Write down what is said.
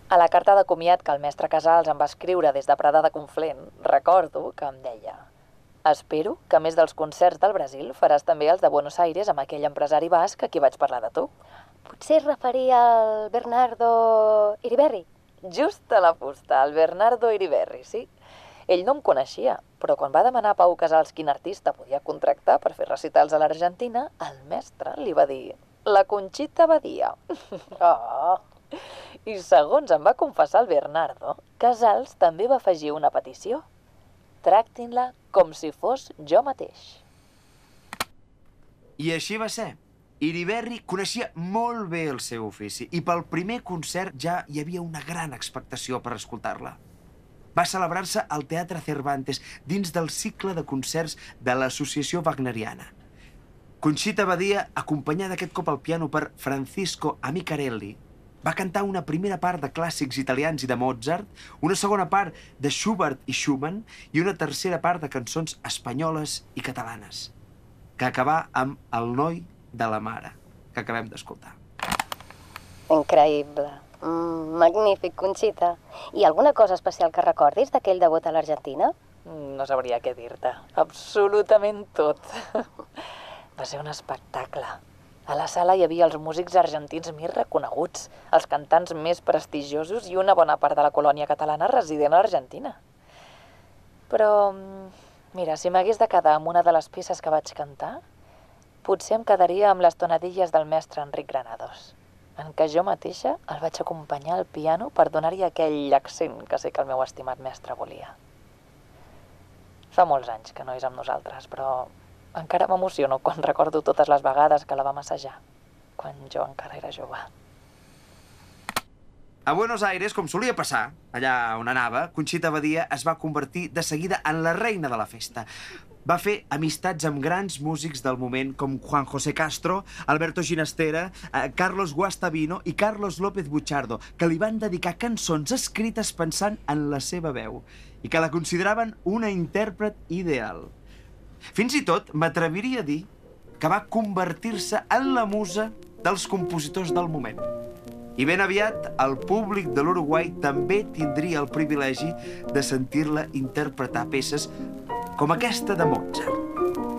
A la carta de comiat que el mestre Casals em va escriure des de Prada de Conflent, recordo que em deia: espero que, a més dels concerts del Brasil, faràs també els de Buenos Aires amb aquell empresari basc a qui vaig parlar de tu. Potser es referia al Bernardo Iriberri. Just a la fusta, el Bernardo Iriberri, sí. Ell no em coneixia, però quan va demanar a Pau Casals quin artista podia contractar per fer recitals a l'Argentina, el mestre li va dir: la Conxita Badia. Oh! I segons em va confessar el Bernardo, Casals també va afegir una petició: tractin-la com si fos jo mateix. I així va ser. Iriberri coneixia molt bé el seu ofici i pel primer concert ja hi havia una gran expectació per escoltar-la. Va celebrar-se al Teatre Cervantes dins del cicle de concerts de l'Associació Wagneriana. Conxita Badia, acompanyada aquest cop al piano per Francisco Amicarelli, va cantar una primera part de clàssics italians i de Mozart, una segona part de Schubert i Schumann i una tercera part de cançons espanyoles i catalanes, que acabà amb El noi de la mare, que acabem d'escoltar. Increïble. Magnífic, Conxita. I alguna cosa especial que recordis d'aquell debut a l'Argentina? No sabria què dir-te. Absolutament tot. Va ser un espectacle. A la sala hi havia els músics argentins més reconeguts, els cantants més prestigiosos i una bona part de la colònia catalana resident a l'Argentina. Però, mira, si m'hagués de quedar amb una de les peces que vaig cantar, potser em quedaria amb les tonadilles del mestre Enric Granados, en què jo mateixa el vaig acompanyar al piano per donar-hi aquell accent que sé que el meu estimat mestre volia. Fa molts anys que no és amb nosaltres, però encara m'emociono quan recordo totes les vegades que la vam assajar, quan jo encara era jove. A Buenos Aires, com solia passar, allà on anava, Conxita Badia es va convertir de seguida en la reina de la festa. Va fer amistats amb grans músics del moment com Juan José Castro, Alberto Ginastera, Carlos Guastavino i Carlos López Buchardo, que li van dedicar cançons escrites pensant en la seva veu i que la consideraven una intèrpret ideal. Fins i tot m'atreviria a dir que va convertir-se en la musa dels compositors del moment. I ben aviat el públic de l'Uruguai també tindria el privilegi de sentir-la interpretar peces com aquesta de Mozart.